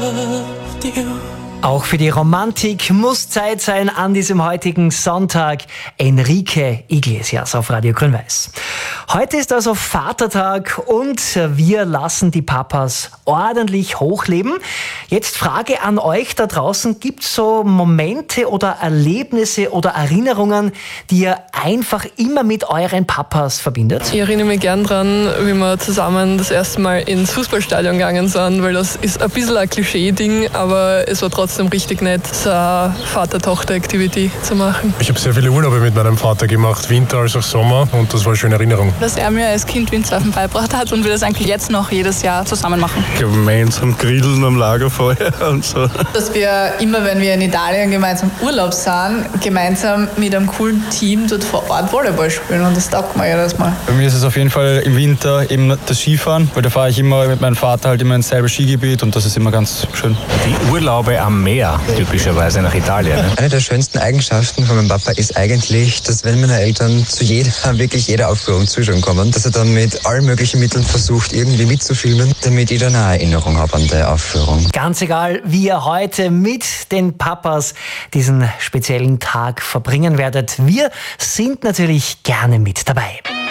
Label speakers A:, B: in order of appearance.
A: loved you.
B: Auch für die Romantik muss Zeit sein an diesem heutigen Sonntag. Enrique Iglesias auf Radio Grün-Weiß. Heute ist also Vatertag und wir lassen die Papas ordentlich hochleben. Jetzt Frage an euch da draußen. Gibt es so Momente oder Erlebnisse oder Erinnerungen, die ihr einfach immer mit euren Papas verbindet?
C: Ich erinnere mich gern dran, wie wir zusammen das erste Mal ins Fußballstadion gegangen sind, weil das ist ein bisschen ein Klischee-Ding, aber es war trotzdem richtig nett, so eine Vater-Tochter-Activity zu machen.
D: Ich habe sehr viele Urlaube mit meinem Vater gemacht, Winter als auch Sommer, und das war eine schöne Erinnerung.
E: Dass er mir als Kind Windsurfen beigebracht hat und wir das eigentlich jetzt noch jedes Jahr zusammen machen.
F: Gemeinsam grillen am Lagerfeuer und so.
E: Dass wir immer, wenn wir in Italien gemeinsam Urlaub sind, gemeinsam mit einem coolen Team dort vor Ort Volleyball spielen, und das taugt mir jedes Mal.
G: Bei mir ist es auf jeden Fall im Winter eben das Skifahren, weil da fahre ich immer mit meinem Vater halt immer ins selbe Skigebiet und das ist immer ganz schön.
H: Die Urlaube am Meer, typischerweise nach Italien. Ne?
I: Eine der schönsten Eigenschaften von meinem Papa ist eigentlich, dass wenn meine Eltern zu wirklich jeder Aufführung zuschauen kommen, dass er dann mit allen möglichen Mitteln versucht, irgendwie mitzufilmen, damit ich dann eine Erinnerung habe an der Aufführung.
B: Ganz egal, wie ihr heute mit den Papas diesen speziellen Tag verbringen werdet. Wir sind natürlich gerne mit dabei.